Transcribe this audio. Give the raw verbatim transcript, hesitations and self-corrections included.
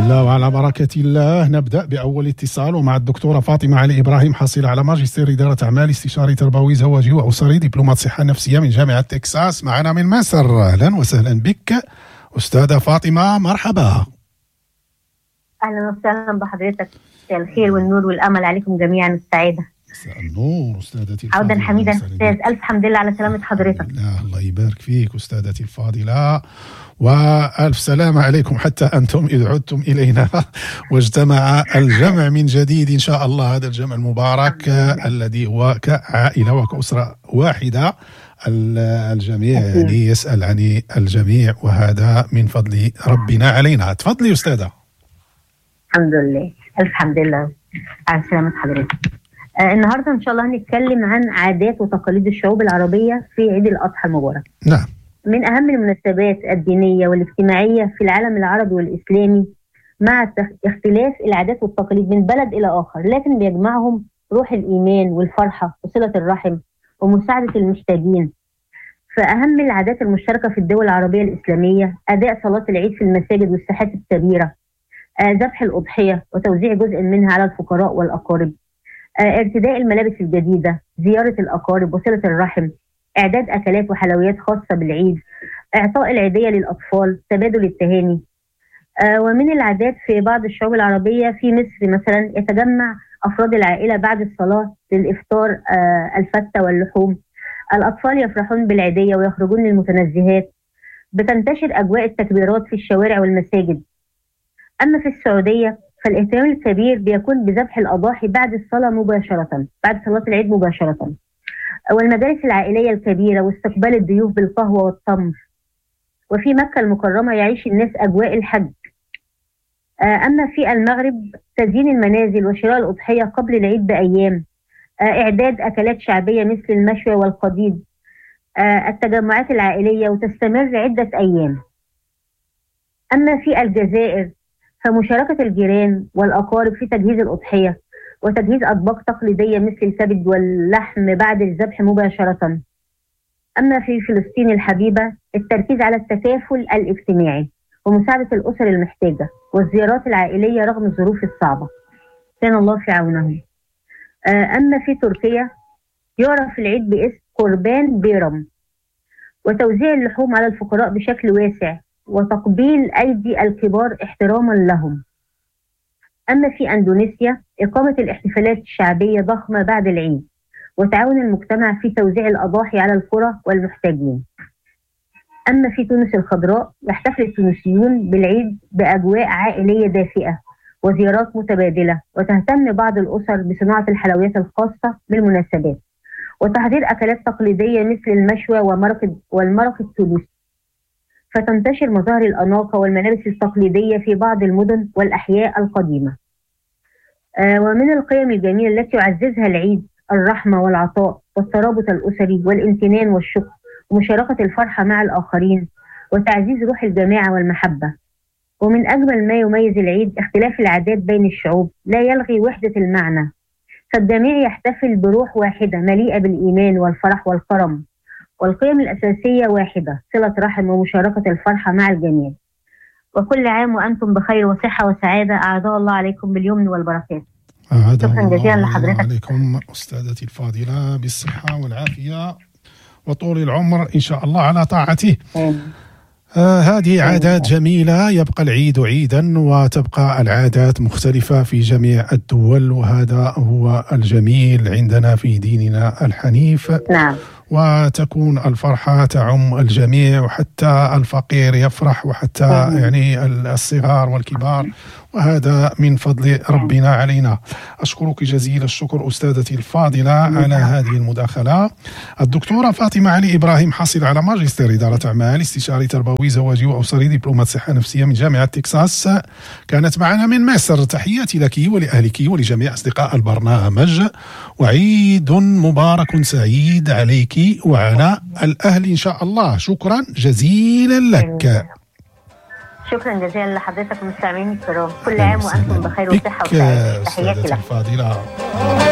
الله وعلى بركة الله. نبدأ بأول اتصال ومع الدكتورة فاطمة علي إبراهيم، حاصلة على ماجستير إدارة أعمال، استشاري تربوي زواجي وأسري، دبلومات صحة نفسية من جامعة تكساس، معنا من مصر. أهلا وسهلا بك أستاذة فاطمة، مرحبا. أهلا وسهلا بحضرتك، الخير والنور والأمل عليكم جميعا السعادة. مساء النور أستاذتي الفاضلة. عودا حميدا أستاذ، ألف حمد لله على سلامة حضرتك. الله, الله يبارك فيك أستاذتي الفاضلة، وألف سلامة عليكم حتى أنتم إذ عدتم إلينا واجتمع الجمع من جديد إن شاء الله. هذا الجمع المبارك الذي هو كعائلة وكأسرة واحدة، الجميع يعني يسأل عن الجميع، وهذا من فضل ربنا علينا. تفضلي أستاذة. الحمد لله، ألف حمد لله على سلامة حضرتك. آه النهاردة إن شاء الله هنتكلم عن عادات وتقاليد الشعوب العربية في عيد الأضحى المبارك. نعم. من أهم المناسبات الدينية والاجتماعية في العالم العربي والإسلامي، مع اختلاف العادات والتقاليد من بلد إلى آخر، لكن بيجمعهم روح الإيمان والفرحة وصلة الرحم ومساعدة المحتاجين. فأهم العادات المشتركة في الدول العربية الإسلامية أداء صلاة العيد في المساجد والساحات الكبيرة، ذبح آه الأضحية وتوزيع جزء منها على الفقراء والأقارب، آه ارتداء الملابس الجديدة، زيارة الأقارب وصلة الرحم، إعداد أكلات وحلويات خاصة بالعيد، إعطاء العيدية للأطفال، تبادل التهاني. آه ومن العادات في بعض الشعوب العربية في مصر مثلا، يتجمع أفراد العائلة بعد الصلاة للإفطار، آه الفتة واللحوم. الأطفال يفرحون بالعيدية ويخرجون للمتنزهات. بتنتشر أجواء التكبيرات في الشوارع والمساجد. أما في السعودية فالاهتمام الكبير بيكون بذبح الأضاحي بعد الصلاة مباشرة، بعد صلاة العيد مباشرة، والمجالس العائلية الكبيرة واستقبال الضيوف بالقهوة والتمر. وفي مكة المكرمة يعيش الناس أجواء الحج. أما في المغرب تزيين المنازل وشراء الأضحية قبل العيد بأيام، إعداد أكلات شعبية مثل المشوى والقديد، التجمعات العائلية وتستمر عدة أيام. أما في الجزائر فمشاركة الجيران والأقارب في تجهيز الأضحية وتجهيز أطباق تقليدية مثل الكبد واللحم بعد الذبح مباشرة. أما في فلسطين الحبيبة التركيز على التكافل الاجتماعي ومساعدة الأسر المحتاجة والزيارات العائلية رغم الظروف الصعبة، كان الله في عونهم. أما في تركيا يعرف العيد باسم قربان بيرم، وتوزيع اللحوم على الفقراء بشكل واسع وتقبيل أيدي الكبار احتراما لهم. أما في أندونيسيا إقامة الاحتفالات الشعبية ضخمة بعد العيد وتعاون المجتمع في توزيع الأضاحي على القرى والمحتاجين. أما في تونس الخضراء يحتفل التونسيون بالعيد بأجواء عائلية دافئة وزيارات متبادلة، وتهتم بعض الأسر بصناعة الحلويات الخاصة بالمناسبات وتحضير أكلات تقليدية مثل المشوى ومرق والمرق التونسي. فتنتشر مظاهر الأناقة والملابس التقليدية في بعض المدن والأحياء القديمة. آه ومن القيم الجميلة التي يعززها العيد الرحمة والعطاء والترابط الأسري والامتنان والشكر ومشاركة الفرحة مع الآخرين وتعزيز روح الجماعة والمحبة. ومن أجمل ما يميز العيد اختلاف العادات بين الشعوب لا يلغي وحدة المعنى، فالجميع يحتفل بروح واحدة مليئة بالإيمان والفرح والكرم، والقيم الأساسية واحدة، صلة رحم ومشاركة الفرحة مع الجميع. وكل عام وأنتم بخير وصحة وسعادة، أعاد الله عليكم باليمن والبركات. شكرا جزيلا لحضرتك. عليكم أستاذتي الفاضلة بالصحة والعافية وطول العمر إن شاء الله على طاعته. آه هذه عادات جميلة، يبقى العيد عيدا وتبقى العادات مختلفة في جميع الدول، وهذا هو الجميل عندنا في ديننا الحنيف. نعم. وتكون الفرحة تعم الجميع، وحتى الفقير يفرح، وحتى مم. يعني الصغار والكبار، وهذا من فضل ربنا علينا. أشكرك جزيل الشكر أستاذتي الفاضلة على هذه المداخلة. الدكتورة فاطمة علي إبراهيم، حاصل على ماجستير إدارة أعمال، استشاري تربوي زواجي وأسري، دبلومات صحة نفسية من جامعة تكساس، كانت معنا من مصر. تحياتي لك ولأهلك ولجميع أصدقاء البرنامج، وعيد مبارك سعيد عليك وعلى الأهل إن شاء الله. شكرا جزيلا لك. شكرا جزيلا لحضرتك المستمعين الكرام، كل عام وأنتم بخير وصحة وسعادة. تحياتي لك.